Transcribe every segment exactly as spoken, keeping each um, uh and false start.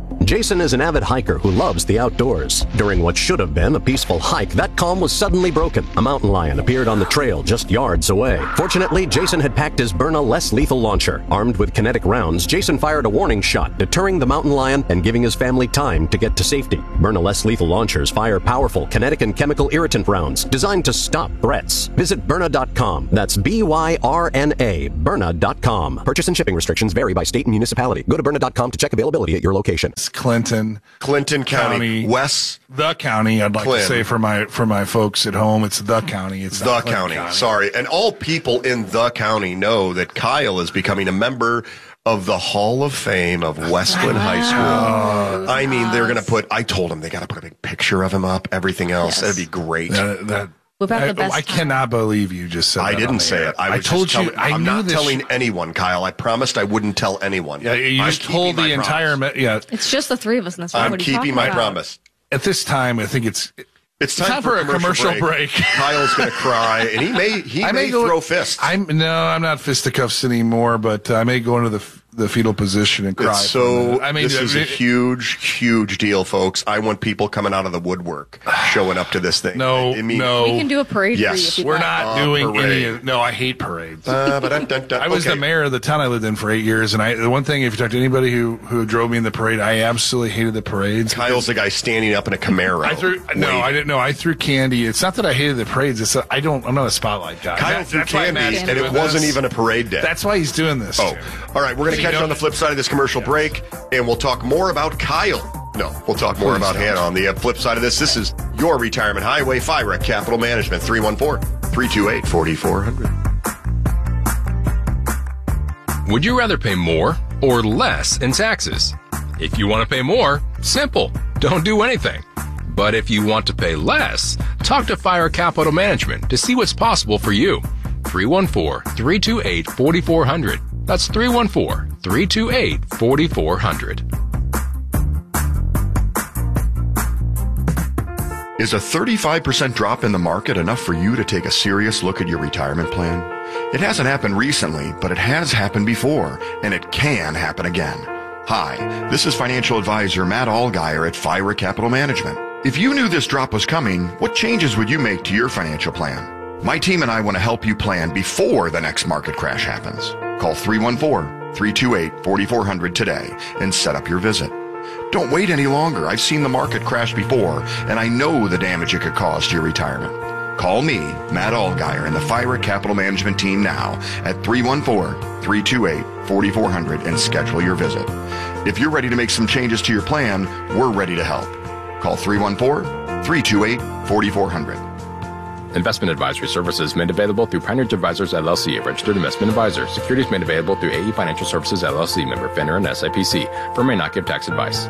Jason is an avid hiker who loves the outdoors. During what should have been a peaceful hike, that calm was suddenly broken. A mountain lion appeared on the trail just yards away. Fortunately, Jason had packed his Byrna less lethal launcher. Armed with kinetic rounds, Jason fired a warning shot, deterring the mountain lion and giving his family time to get to safety. Byrna less lethal launchers fire powerful kinetic and chemical irritant rounds designed to stop threats. Visit Byrna dot com. That's B Y R N A, Byrna dot com. Purchase and shipping restrictions vary by state and municipality. Go to Byrna dot com to check availability at your location. Clinton, Clinton County, County West, the county. I'd like Clinton. to say for my for my folks at home, it's the county. It's the not county. county. Sorry, and all people in the county know that Kyle is becoming a member of the Hall of Fame of Westwood wow. High School. Oh, I mean, they're going to put. I told them they got to put a big picture of him up. Everything else, yes. that'd be great. That, that Without I, the best I cannot believe you just said I that. didn't say it. I, I was told just you. telling, I I'm knew not this. telling anyone, Kyle. I promised I wouldn't tell anyone. Yeah, you I'm just told the entire. Me- yeah, it's just the three of us in this room. I'm what are you keeping my about? promise. At this time, I think it's. It's time, it's time for, for a commercial, commercial break. break. Kyle's going to cry, and he may he I may, may go, throw fists. I'm no, I'm not fisticuffs anymore, but I may go into the the fetal position and cry. It's so I mean, this is it, a huge, huge deal, folks. I want people coming out of the woodwork showing up to this thing. No, I mean, no, we can do a parade. Yes, for you if we're like. not uh, doing parade. any. No, I hate parades. Uh, but I was okay. the mayor of the town I lived in for eight years, and I the one thing, if you talk to anybody who who drove me in the parade, I absolutely hated the parades. Kyle's the guy standing up in a Camaro. I threw no, waving. I didn't know. I threw candy. It's not that I hated the parades. It's that I don't. I'm not a spotlight guy. Kyle that, threw that's why I'm candy, asking and it doing wasn't this. even a parade day. That's why he's doing this. Oh, too. all right. We're going to catch you on the flip side of this commercial break, and we'll talk more about Kyle. No, we'll talk more Please about don't. Hannah on the uh, flip side of this. This is your Retirement Highway, Fire Capital Management, three one four, three two eight, four four zero zero. Would you rather pay more or less in taxes? If you want to pay more, simple. Don't do anything. But if you want to pay less, talk to Fire Capital Management to see what's possible for you. three one four, three two eight, four four zero zero. That's three one four, three two eight, four four zero zero. Is a thirty-five percent drop in the market enough for you to take a serious look at your retirement plan? It hasn't happened recently, but it has happened before, and it can happen again. Hi, this is financial advisor Matt Allgaier at Fire Capital Management. If you knew this drop was coming, what changes would you make to your financial plan? My team and I want to help you plan before the next market crash happens. Call three one four, three two eight, four four zero zero today and set up your visit. Don't wait any longer. I've seen the market crash before, and I know the damage it could cause to your retirement. Call me, Matt Allgaier, and the Fire Capital Management team now at three one four, three two eight, four four zero zero and schedule your visit. If you're ready to make some changes to your plan, we're ready to help. Call three one four, three two eight, four four zero zero. Investment advisory services made available through Pine Ridge Advisors, L L C, a registered investment advisor. Securities made available through A E Financial Services, L L C, member FINRA and S I P C. Firm may not give tax advice.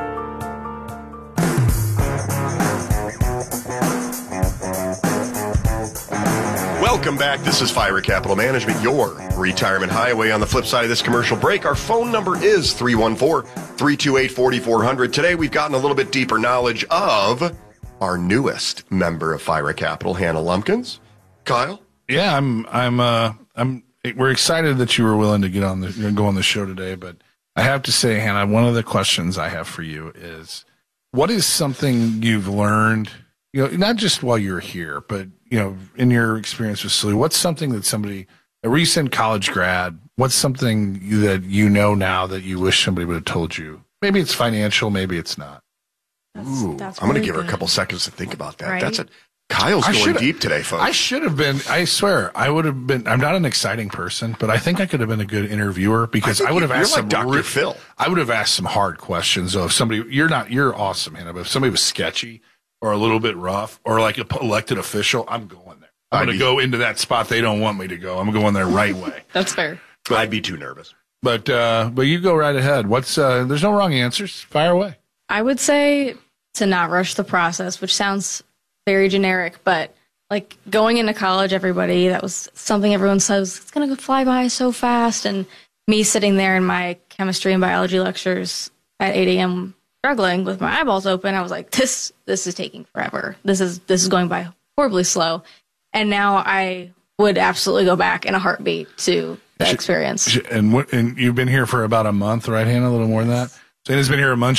Welcome back. This is Fire Capital Management, your retirement highway. On the flip side of this commercial break, our phone number is three one four, three two eight, four four zero zero. Today, we've gotten a little bit deeper knowledge of our newest member of Fire Capital, Hannah Lumpkins. Kyle? Yeah, I'm. I'm. Uh, I'm. We're excited that you were willing to get on the go on the show today. But I have to say, Hannah, one of the questions I have for you is, what is something you've learned? You know, not just while you're here, but you know, in your experience with S L U, what's something that somebody, a recent college grad, what's something you, that you know now that you wish somebody would have told you? Maybe it's financial, maybe it's not. That's, Ooh, that's I'm going to really give her a good. couple seconds to think about that. Right? That's it. Kyle's I going should've- deep today, folks. I should have been, I swear, I would have been, I'm not an exciting person, but I think I could have been a good interviewer because I I, think would have you're asked like some Doctor re- Phil. I would have asked some hard questions. So if somebody, you're not, you're awesome, Hannah, but if somebody was sketchy or a little bit rough or like an elected official, I'm going there. I'm I'd going to be- go into that spot they don't want me to go. I'm going there right way. That's fair. I'd be too nervous. But, uh, but you go right ahead. What's, uh, there's no wrong answers. Fire away. I would say to not rush the process, which sounds very generic, but like going into college, everybody, that was something everyone says, it's going to go fly by so fast. And me sitting there in my chemistry and biology lectures at eight a.m. struggling with my eyeballs open, I was like, this, this is taking forever. This is, this is going by horribly slow. And now I would absolutely go back in a heartbeat to the experience. And what, and you've been here for about a month, right, Hannah? A little more than that. So Hannah's been here a month.